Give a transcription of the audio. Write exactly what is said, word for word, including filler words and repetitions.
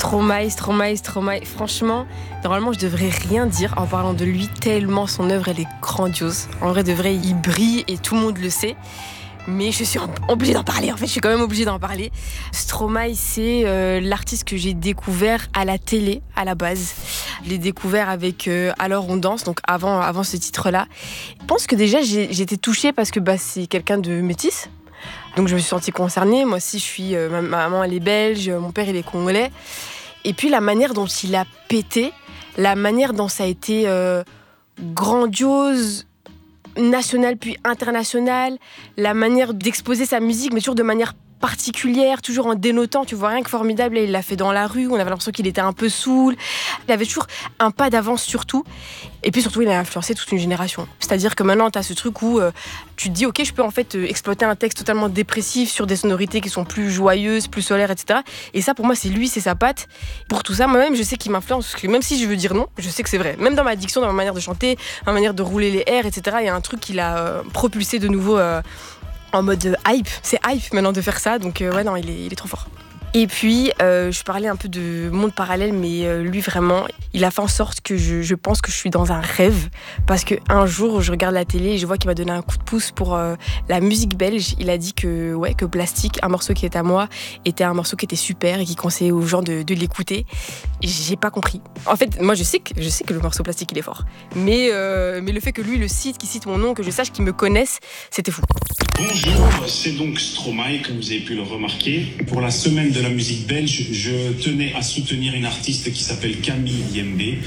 Stromae, Stromae, Stromae. Franchement, normalement, je devrais rien dire en parlant de lui, tellement son œuvre, elle est grandiose. En vrai, de vrai, il brille et tout le monde le sait. Mais je suis obligée d'en parler, en fait, je suis quand même obligée d'en parler. Stromae, c'est euh, l'artiste que j'ai découvert à la télé, à la base. Je l'ai découvert avec euh, Alors on danse, donc avant, avant ce titre-là. Je pense que déjà, j'ai, j'ai été touchée parce que bah, c'est quelqu'un de métis. Donc je me suis sentie concernée. Moi aussi, je suis, euh, ma maman, elle est belge, mon père, il est congolais. Et puis la manière dont il a pété, la manière dont ça a été euh, grandiose, national puis international, la manière d'exposer sa musique, mais toujours de manière particulière, toujours en dénotant, tu vois, rien que formidable. Et il l'a fait dans la rue, on avait l'impression qu'il était un peu saoul. Il avait toujours un pas d'avance sur tout. Et puis surtout, il a influencé toute une génération. C'est-à-dire que maintenant, tu as ce truc où euh, tu te dis, ok, je peux en fait euh, exploiter un texte totalement dépressif sur des sonorités qui sont plus joyeuses, plus solaires, et cetera. Et ça, pour moi, c'est lui, c'est sa patte. Pour tout ça, moi-même, je sais qu'il m'influence, parce que même si je veux dire non, je sais que c'est vrai. Même dans ma diction, dans ma manière de chanter, dans ma manière de rouler les airs, et cetera, il y a un truc qu'il a euh, propulsé de nouveau euh, en mode hype. C'est hype maintenant de faire ça, donc euh, ouais, non, il est, il est trop fort. Et puis, euh, je parlais un peu de monde parallèle, mais euh, lui, vraiment, il a fait en sorte que je, je pense que je suis dans un rêve. Parce qu'un jour, je regarde la télé et je vois qu'il m'a donné un coup de pouce pour euh, la musique belge. Il a dit que, ouais, que Plastique, un morceau qui est à moi, était un morceau qui était super et qui conseillait aux gens de, de l'écouter. J'ai pas compris. En fait, moi, je sais que, je sais que le morceau Plastique, il est fort. Mais, euh, mais le fait que lui le cite, qu'il cite mon nom, que je sache qu'il me connaisse, c'était fou. Bonjour, c'est donc Stromae, comme vous avez pu le remarquer. Pour la semaine de la musique belge, je tenais à soutenir une artiste qui s'appelle Camille Yembe.